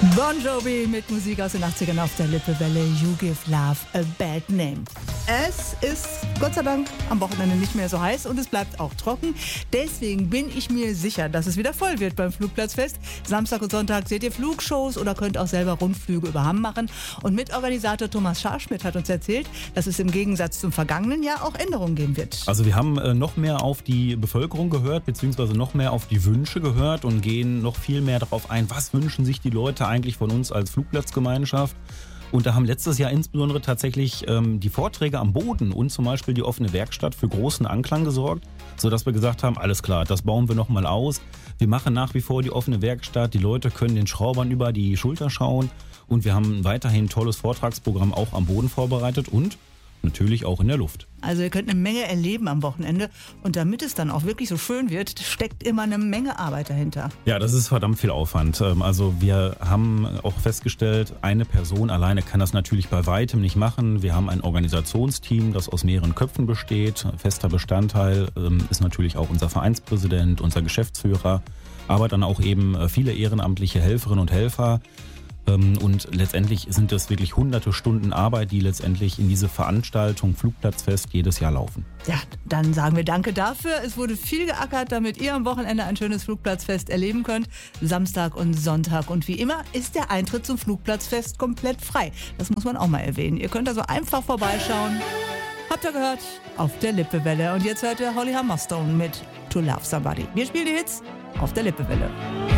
Bon Jovi mit Musik aus den 80ern auf der Lippewelle. You give love a bad name. Es ist Gott sei Dank am Wochenende nicht mehr so heiß und es bleibt auch trocken. Deswegen bin ich mir sicher, dass es wieder voll wird beim Flugplatzfest. Samstag und Sonntag seht ihr Flugshows oder könnt auch selber Rundflüge über Hamm machen. Und Mitorganisator Thomas Scharschmidt hat uns erzählt, dass es im Gegensatz zum vergangenen Jahr auch Änderungen geben wird. Also wir haben noch mehr auf die Bevölkerung gehört, beziehungsweise noch mehr auf die Wünsche gehört und gehen noch viel mehr darauf ein, was wünschen sich die Leute eigentlich von uns als Flugplatzgemeinschaft. Und da haben letztes Jahr insbesondere tatsächlich die Vorträge am Boden und zum Beispiel die offene Werkstatt für großen Anklang gesorgt, sodass wir gesagt haben, alles klar, das bauen wir nochmal aus. Wir machen nach wie vor die offene Werkstatt, die Leute können den Schraubern über die Schulter schauen und wir haben weiterhin ein tolles Vortragsprogramm auch am Boden vorbereitet und natürlich auch in der Luft. Also ihr könnt eine Menge erleben am Wochenende und damit es dann auch wirklich so schön wird, steckt immer eine Menge Arbeit dahinter. Ja, das ist verdammt viel Aufwand. Also wir haben auch festgestellt, eine Person alleine kann das natürlich bei weitem nicht machen. Wir haben ein Organisationsteam, das aus mehreren Köpfen besteht. Fester Bestandteil ist natürlich auch unser Vereinspräsident, unser Geschäftsführer, aber dann auch eben viele ehrenamtliche Helferinnen und Helfer. Und letztendlich sind es wirklich hunderte Stunden Arbeit, die letztendlich in diese Veranstaltung Flugplatzfest jedes Jahr laufen. Ja, dann sagen wir danke dafür. Es wurde viel geackert, damit ihr am Wochenende ein schönes Flugplatzfest erleben könnt. Samstag und Sonntag. Und wie immer ist der Eintritt zum Flugplatzfest komplett frei. Das muss man auch mal erwähnen. Ihr könnt also einfach vorbeischauen. Habt ihr gehört? Auf der Lippewelle. Und jetzt hört ihr Holly Humberstone mit To Love Somebody. Wir spielen die Hits auf der Lippewelle.